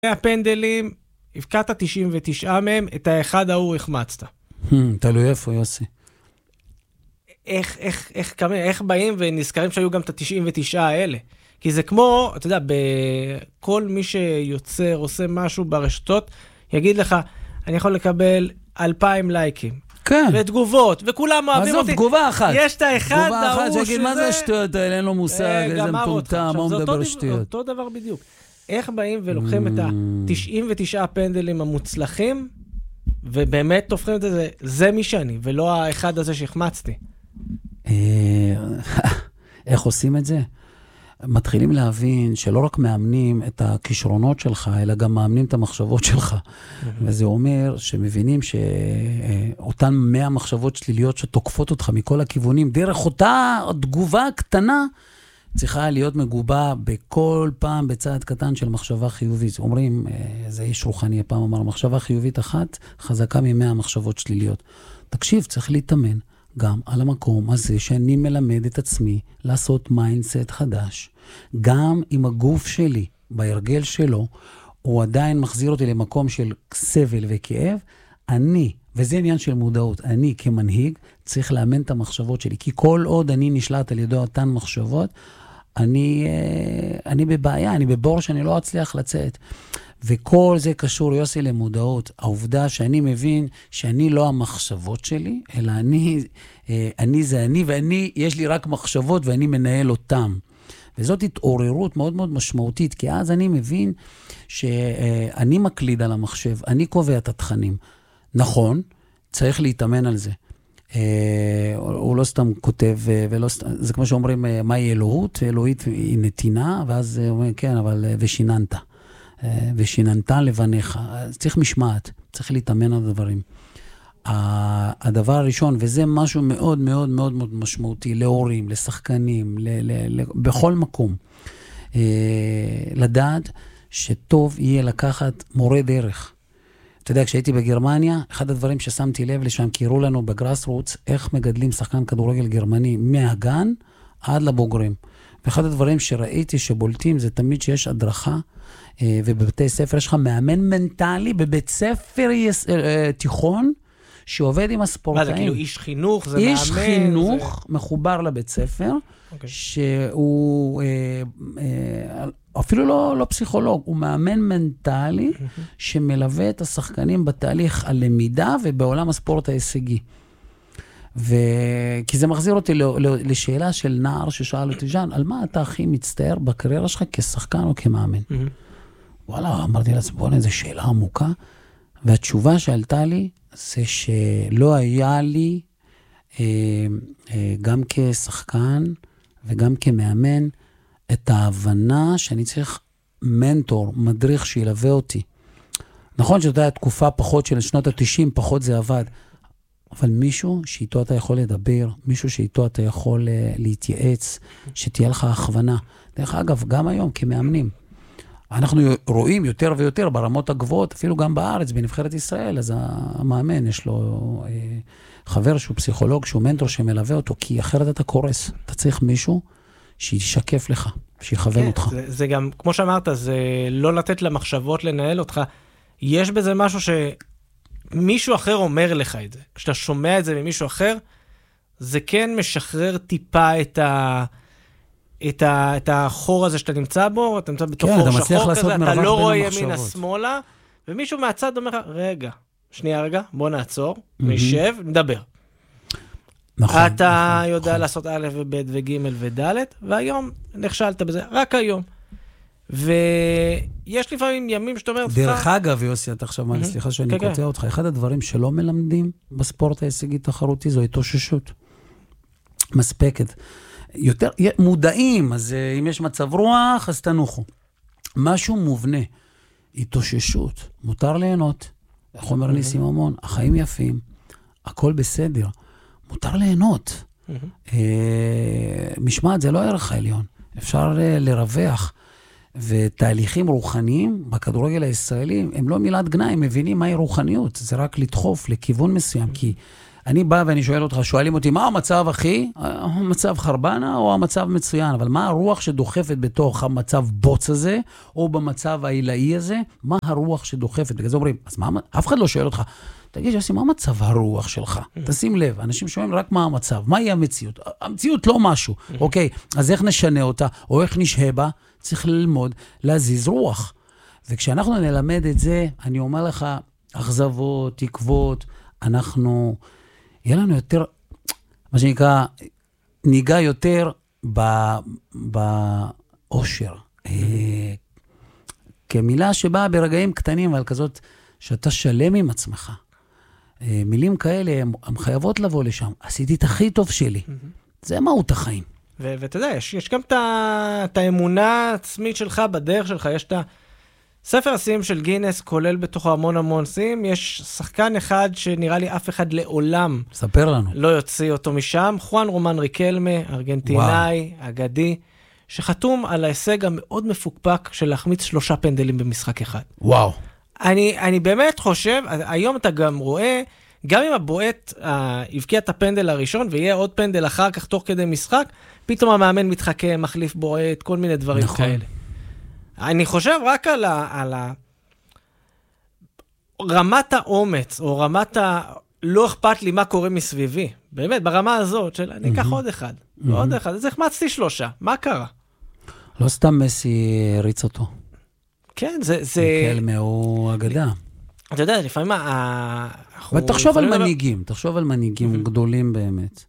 הפנדלים, הבקעת 99 מהם, את האחד ההוא החמצת. תלוי איפה, יוסי. איך באים ונזכרים שהיו גם את ה-99 האלה? כי זה כמו, אתה יודע, בכל מי שיוצר, עושה משהו ברשתות, יגיד לך, אני יכול לקבל 2,000 לייקים. כן. ותגובות, וכולם אוהבים אותי. עזוב, תגובה אחת. יש את האחד ההוא שזה... שיגיד, מה זה השטויות האלה? אין לו מושג, איזה מטומטם, מה הוא מדבר שטויות. אותו דבר בדיוק. איך באים ולוקחים את ה-99 פנדלים המוצלחים, ובאמת הופכים את זה, זה מי שאני, ולא האחד הזה שהחמצתי. איך עושים את זה? מתחילים להבין שלא רק מאמנים את הכישרונות שלך, אלא גם מאמנים את המחשבות שלך. וזה אומר שמבינים שאותן 100 מחשבות שליליות שתוקפות אותך מכל הכיוונים, דרך אותה תגובה קטנה, צריכה להיות מגובה בכל פעם בצעד קטן של מחשבה חיובית. אומרים, זה איש רוחני פעם אמר, מחשבה חיובית אחת חזקה מ100 מחשבות שליליות. תקשיב, צריך להתאמן גם על המקום הזה שאני מלמד את עצמי לעשות מיינדסט חדש. גם אם הגוף שלי, בהרגל שלו, הוא עדיין מחזיר אותי למקום של סבל וכאב, אני, וזה עניין של מודעות, אני כמנהיג צריך לאמן את המחשבות שלי, כי כל עוד אני נשלט על ידי אותן מחשבות, אני בבעיה, אני בבור שאני לא אצליח לצאת. וכל זה קשור, יוסי, למודעות. העובדה שאני מבין שאני לא המחשבות שלי, אלא אני זה אני, ואני, יש לי רק מחשבות ואני מנהל אותם. וזאת התעוררות מאוד מאוד משמעותית, כי אז אני מבין שאני מקליד על המחשב, אני קובע את התכנים. נכון, צריך להתאמן על זה. הוא לא סתם כותב, זה כמו שאומרים, מהי אלוהות? אלוהית היא נתינה, ואז הוא אומר, כן, אבל ושיננת. ושיננת לבניך. צריך משמעת, צריך להתאמן על הדברים. הדבר הראשון, וזה משהו מאוד מאוד מאוד מאוד משמעותי, להורים, לשחקנים, בכל מקום, לדעת שטוב יהיה לקחת מורה דרך. אתה יודע, כשהייתי בגרמניה, אחד הדברים ששמתי לב לשם, כי הראו לנו בגראס רוץ, איך מגדלים שחקן כדורגל גרמני מהגן עד לבוגרים. ואחד הדברים שראיתי שבולטים, זה תמיד שיש הדרכה, ובבתי ספר יש לך מאמן מנטלי, בבית ספר תיכון, שעובד עם הספורטאים. מה זה, כאילו איש חינוך, זה מאמן? איש חינוך מחובר לבית ספר, שהוא אפילו לא פסיכולוג, הוא מאמן מנטלי, שמלווה את השחקנים בתהליך הלמידה, ובעולם הספורט ההישגי. כי זה מחזיר אותי לשאלה של נער ששאל אותי, ז'אן, על מה אתה הכי מצטער בקריירה שלך כשחקן או כמאמן? וואלה, אמרתי לעצמי, בוא'נה, זו שאלה עמוקה, והתשובה שעלתה לי, זה שלא היה לי, גם כשחקן וגם כמאמן, את ההבנה שאני צריך מנטור, מדריך שילווה אותי. נכון שזאת הייתה תקופה פחות של שנות ה-90, פחות זה עבד, אבל מישהו שאיתו אתה יכול לדבר, מישהו שאיתו אתה יכול להתייעץ, שתהיה לך הכוונה. דרך אגב, גם היום כמאמנים, אנחנו רואים יותר ויותר ברמות הגבוהות, אפילו גם בארץ, בנבחרת ישראל, אז המאמן יש לו חבר שהוא פסיכולוג, שהוא מנטור שמלווה אותו, כי אחרת אתה קורס. אתה צריך מישהו שישקף לך, שיכוון אותך. זה גם, כמו שאמרת, זה לא לתת למחשבות לנהל אותך. יש בזה משהו שמישהו אחר אומר לך את זה. כשאתה שומע את זה ממישהו אחר, זה כן משחרר טיפה את החור הזה שאתה נמצא בו, אתה נמצא בתוך חור שחור כזה, אתה לא רואה ימינה שמאלה, ומישהו מהצד אומר, רגע, בוא נעצור, נשב, נדבר. אתה יודע לעשות א' וב' וג' וד', והיום נכשלת בזה, רק היום. ויש לפעמים ימים שאתה אומר... דרך אגב, יוסי, אתה עכשיו מעלה, סליחה שאני קוטע אותך, אחד הדברים שלא מלמדים בספורט ההישגי תחרותי, זו התאוששות. מספקת. יותר מודעים, אז אם יש מצב רוח, אז תנוחו. משהו מובנה, התאוששות, מותר ליהנות. איך אומר ניסים המון, החיים יפים, הכל בסדר, מותר ליהנות. משמעת זה לא ערך העליון, אפשר לרווח. ותהליכים רוחניים בכדורגל הישראלי, הם לא מילת גנאי, הם מבינים מהי רוחניות, זה רק לדחוף לכיוון מסוים, כי אני בא ואני שואל אותך, שואלים אותי, מה המצב, אחי? המצב חרבנה או המצב מצוין? אבל מה הרוח שדוחפת בתוך המצב בוץ הזה, או במצב העילאי הזה? מה הרוח שדוחפת? בגלל זה אומרים, אז מה, אף אחד לא שואל אותך, תגיד, יוסי, מה מצב הרוח שלך? תשים לב, אנשים שואלים רק מה המצב, מהי המציאות? המציאות לא משהו, אוקיי? אז איך נשנה אותה, או איך נשהה בה? צריך ללמוד, להזיז רוח. וכשאנחנו נלמד את זה, אני אומר לך, אכזבות, תקוות, יהיה לנו יותר, מה שנקרא, ניגע יותר באושר. כמילה שבאה ברגעים קטנים, אבל כזאת שאתה שלם עם עצמך. מילים כאלה, הן חייבות לבוא לשם. עשיתי את הכי טוב שלי. זה מהות החיים. ואתה יודע, יש גם את האמונה העצמית שלך, בדרך שלך, יש את ספר השיאים של גינס, כולל בתוכו המון שיאים, יש שחקן אחד שנראה לי אף אחד לעולם ספר לנו. לא יוציא אותו משם, חואן רומן ריקלמה, ארגנטינאי, אגדי, שחתום על ההישג המאוד מפוקפק של להחמיץ 3 פנדלים במשחק אחד. וואו. אני באמת חושב, היום אתה גם רואה, גם אם הבועט הבקיע את הפנדל הראשון, ויהיה עוד פנדל אחר כך תוך כדי משחק, פתאום המאמן מתחכם, מחליף בועט, כל מיני דברים כאלה. אני חושב רק על רמת האומץ, או רמת לא אכפת לי מה קורה מסביבי. באמת, ברמה הזאת של אני אקח עוד אחד, ועוד אחד. אז החמצתי 3, מה קרה? לא סתם מסי הריץ אותו. כן, זה... ריקלמה הוא אגדה. אתה יודע, לפעמים ותחשוב על מנהיגים, תחשוב על מנהיגים גדולים באמת.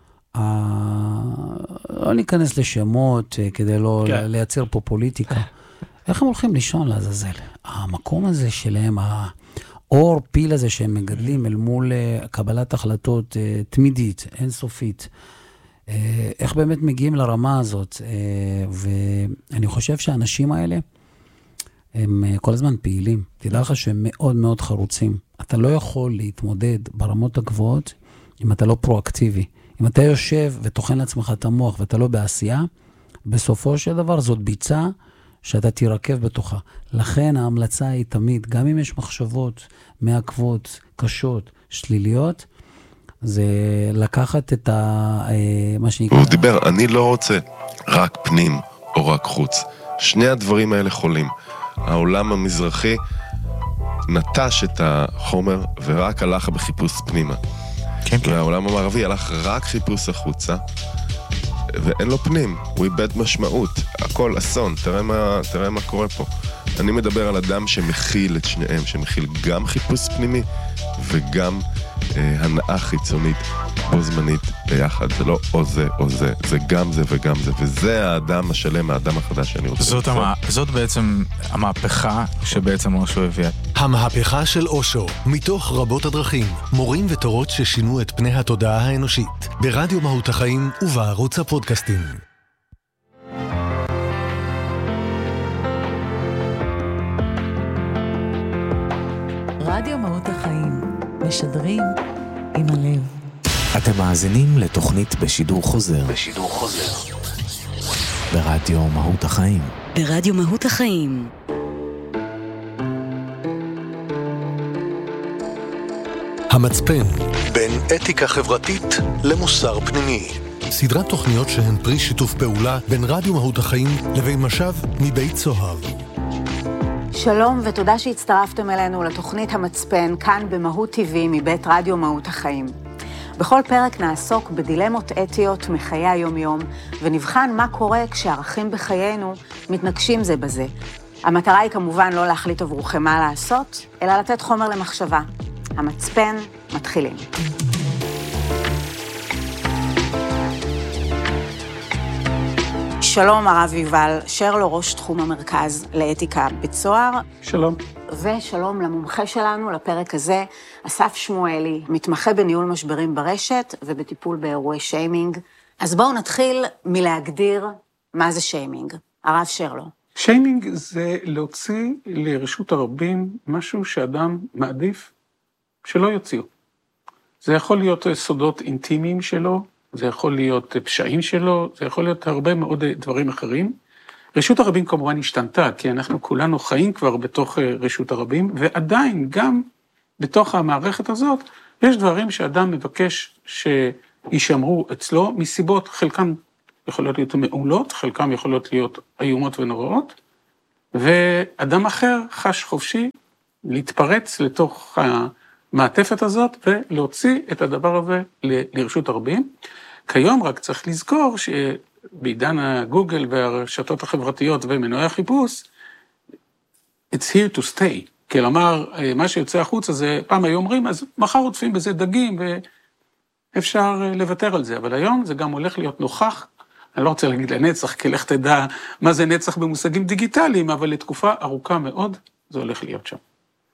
לא ניכנס לשמות כדי לא לייצר פה פוליטיקה. איך הם הולכים לישון לעזאזל? המקום הזה שלהם, האור פיל הזה שהם מגדלים אל מול קבלת החלטות תמידית, אינסופית, איך באמת מגיעים לרמה הזאת? ואני חושב שהאנשים האלה, הם כל הזמן פעילים. תדע לך שהם מאוד מאוד חרוצים. אתה לא יכול להתמודד ברמות הגבוהות אם אתה לא פרואקטיבי. אם אתה יושב ותוכן לעצמך את המוח ואתה לא בעשייה, בסופו של דבר זאת ביצה שאתה תירקב בתוכה. לכן ההמלצה היא תמיד, גם אם יש מחשבות מעכבות, קשות, שליליות, זה לקחת את מה שנקרא... הוא דיבר, אני לא רוצה רק פנים או רק חוץ. שני הדברים האלה חולים. העולם המזרחי נטש את החומר ורק הלך בחיפוש פנימה. כן, כן. והעולם המערבי הלך רק חיפוש החוצה, ואין לו פנים, הוא איבד משמעות, הכל אסון, תראה מה קורה פה. אני מדבר על אדם שמכיל את שניהם, שמכיל גם חיפוש פנימי וגם הנאה חיצונית בו זמנית ביחד. זה לא או זה או זה, זה גם זה וגם זה, וזה האדם השלם, האדם החדש שאני רוצה. זאת בעצם המהפכה שבעצם אושו הביאה. המהפכה של אושו, מתוך רבות הדרכים, מורים ותורות ששינו את פני התודעה האנושית, ברדיו מהות החיים ובערוץ הפודקאסטים. רדיו מהות החיים, משדרים עם הלב. אתם מאזינים לתוכנית בשידור חוזר. ברדיו מהות החיים. ברדיו מהות החיים. המצפן, בין אתיקה חברתית למוסר פנימי. סדרת תוכניות שהן פרי שיתוף פעולה בין רדיו מהות החיים לבין משב מבית סוהר. שלום ותודה שהצטרפתם אלינו לתוכנית המצפן כאן במהות טבעי מבית רדיו מהות החיים. בכל פרק נעסוק בדילמות אתיות מחיי היום-יום, ונבחן מה קורה כשערכים בחיינו מתנגשים זה בזה. המטרה היא כמובן לא להחליט עבורכם מה לעשות, אלא לתת חומר למחשבה. המצפן, מתחילים. שלום הרב יובל שרלו, ראש תחום המרכז לאתיקה בית סוהר. שלום. ושלום למומחה שלנו לפרק הזה, אסף שמואלי, מתמחה בניהול משברים ברשת ובטיפול באירועי שיימינג. אז בואו נתחיל מלהגדיר מה זה שיימינג. הרב שרלו. שיימינג זה להוציא לרשות הרבים משהו שאדם מעדיף שלא יוציאו. זה יכול להיות סודות אינטימיים שלו, זה יכול להיות פשעים שלו, זה יכול להיות הרבה מאוד דברים אחרים. רשות הרבים כמובן השתנתה, כי אנחנו כולנו חיים כבר בתוך רשות הרבים, ועדיין גם בתוך המערכת הזאת, יש דברים שאדם מבקש שישמרו אצלו, מסיבות חלקם יכולות להיות מעולות, חלקם יכולות להיות איומות ונוראות, ואדם אחר חש חופשי להתפרץ לתוך המעטפת הזאת ולהוציא את הדבר הזה לרשות הרבים. כיום רק צריך לזכור שבעידן הגוגל והרשתות החברתיות ומנועי החיפוש, it's here to stay. כלומר, מה שיוצא החוץ הזה, פעם היו אומרים, אז מחר עוטפים בזה דגים ואפשר לוותר על זה, אבל היום זה גם הולך להיות נוכח, אני לא רוצה להגיד לנצח, כי לך תדע מה זה נצח במושגים דיגיטליים, אבל לתקופה ארוכה מאוד זה הולך להיות שם.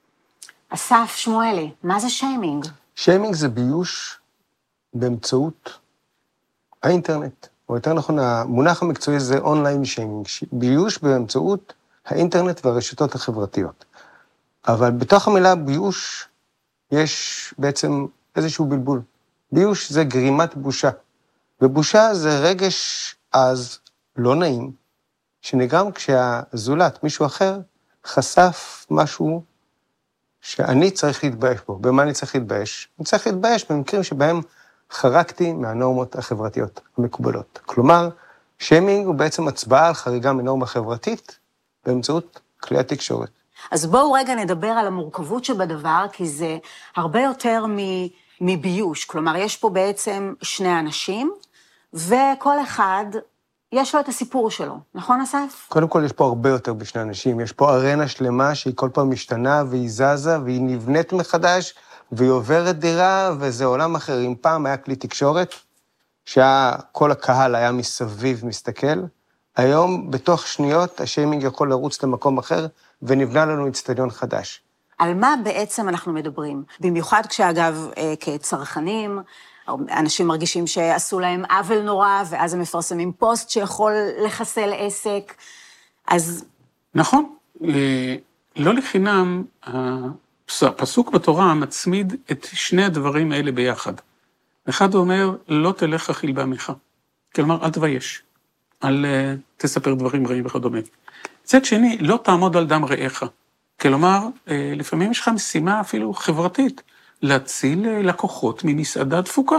אסף שמואלי, מה זה שיימינג? שיימינג זה ביוש באמצעות האינטרנט, או יותר נכון, המונח המקצועי זה אונליין שיימינג, ביוש באמצעות האינטרנט והרשתות החברתיות. אבל בתוך המילה ביוש יש בעצם איזשהו בלבול. ביוש זה גרימת בושה, ובושה זה רגש אז לא נעים, שנגרם כשהזולת, מישהו אחר, חשף משהו שאני צריך להתבייש בו. במה אני צריך להתבייש? אני צריך להתבייש במקרים שבהם חרקתי מהנורמות החברתיות המקובלות. כלומר, שיימינג הוא בעצם הצבעה על חריגה מנורמה חברתית באמצעות כלי התקשורת. אז בואו רגע נדבר על המורכבות שבדבר, כי זה הרבה יותר מביוש. כלומר, יש פה בעצם שני אנשים, וכל אחד יש לו את הסיפור שלו. נכון, אסף? קודם כל, יש פה הרבה יותר בשני אנשים. יש פה ארנה שלמה שהיא כל פעם משתנה, והיא זזה, והיא נבנית מחדש, והיא עוברת דירה, וזה עולם אחר. אם פעם היה כלי תקשורת, שכל הקהל היה מסביב מסתכל, היום, בתוך שניות, השיימינג יכול לרוץ למקום אחר, ונבנה לנו אצטדיון חדש. על מה בעצם אנחנו מדברים? במיוחד כשאגב, כצרכנים, אנשים מרגישים שעשו להם עוול נורא, ואז הם מפרסמים פוסט שיכול לחסל עסק, אז... נכון, לא לחינם, הפסוק בתורה מצמיד את שני הדברים האלה ביחד. אחד אומר, לא תלך רכיל בעמך, כלומר, אל תבייש, אל תספר דברים רעים וכדומה. צד שני, לא תעמוד על דם רעך, כלומר, לפעמים יש לך משימה אפילו חברתית, להציל לקוחות ממסעדה דפוקה,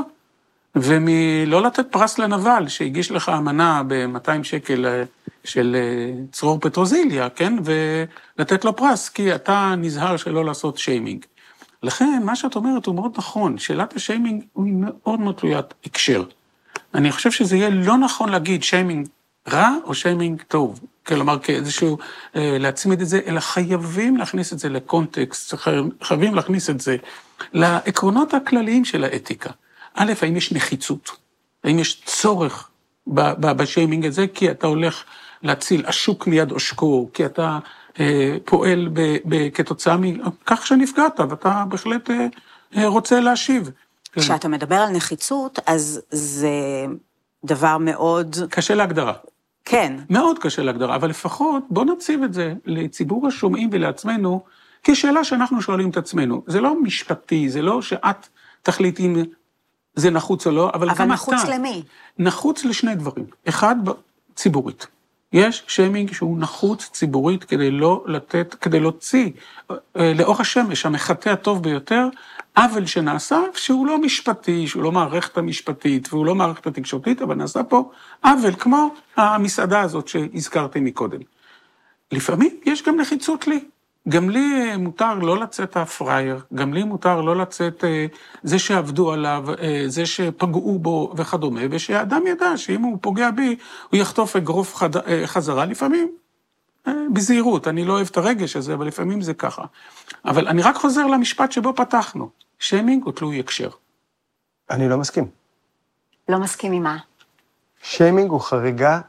ומלא לתת פרס לנבל, שהגיש לך אמנה ב-200 שקל של צרור פטרוזיליה, כן? ולתת לו פרס, כי אתה נזהר שלא לעשות שיימינג. לכן, מה שאת אומרת הוא מאוד נכון, שאלת השיימינג היא מאוד מאוד תלוית הקשר. אני חושב שזה יהיה לא נכון להגיד שיימינג רע או שיימינג טוב, כלומר כאיזשהו להצמיד את זה, אלא חייבים להכניס את זה לקונטקסט, חייבים להכניס את זה לעקרונות הכלליים של האתיקה. א', האם יש נחיצות? האם יש צורך בשיימינג הזה? כי אתה הולך להציל השוק מיד עושקו, כי אתה פועל כתוצאה מכך שנפגעת, ואתה בהחלט רוצה להשיב. כשאתה מדבר על נחיצות, אז זה דבר מאוד... קשה להגדרה. כן. מאוד קשה להגדרה, אבל לפחות בוא נציב את זה לציבור השומעים ולעצמנו, כשאלה שאנחנו שואלים את עצמנו. זה לא משפטי, זה לא שאת תחליט אם זה נחוץ או לא, אבל גם אתה... אבל נחוץ למי? נחוץ לשני דברים. אחד, ציבורית. יש שיימינג שהוא נחוץ ציבורית כדי לא לתת, כדי להוציא לאור השמש, המחטא הטוב ביותר, עוול שנעשה, שהוא לא משפטי, שהוא לא מערכת המשפטית, והוא לא מערכת התקשורתית, אבל נעשה פה עוול, כמו המסעדה הזאת שהזכרתי מקודם. לפעמים יש גם נחיצות לי. גם לי מותר לא לצאת הפרייר, גם לי מותר לא לצאת זה שעבדו עליו, זה שפגעו בו וכדומה, ושהאדם ידע שאם הוא פוגע בי, הוא יחטוף אגרוף חזרה, לפעמים בזהירות, אני לא אוהב את הרגש הזה, אבל לפעמים זה ככה. אבל אני רק חוזר למשפט שבו פתחנו, שיימינג הוא תלוי הקשר. אני לא מסכים. לא מסכים עם מה? שיימינג הוא חריגה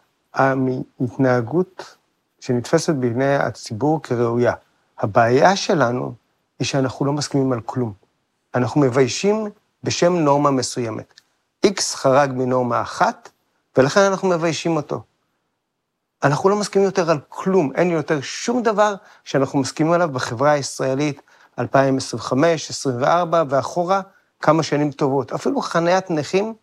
מהתנהגות שנתפסת בעיני הציבור כראויה. הבעיה שלנו היא שאנחנו לא מסכימים על כלום. אנחנו מביישים בשם נורמה מסוימת. X חרג מנורמה אחת, ולכן אנחנו מביישים אותו. אנחנו לא מסכימים יותר על כלום, אין יותר שום דבר שאנחנו מסכימים עליו בחברה הישראלית 2025, 24 ואחורה כמה שנים טובות. אפילו חניית נכים,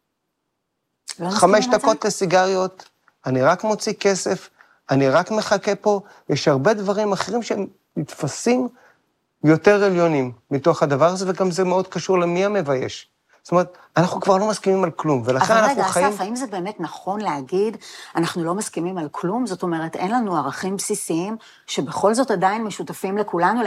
5 דקות לסיגריות, אני רק מוציא כסף, אני רק מחכה פה, יש הרבה דברים אחרים שהם נתפסים יותר עליונים מתוך הדבר הזה, וגם זה מאוד קשור למי המבייש. זאת אומרת, אנחנו כבר לא מסכימים על כלום, ולכן אנחנו חיים... אבל רגע, אסף, האם זה באמת נכון להגיד, אנחנו לא מסכימים על כלום? זאת אומרת, אין לנו ערכים בסיסיים שבכל זאת עדיין משותפים לכולנו,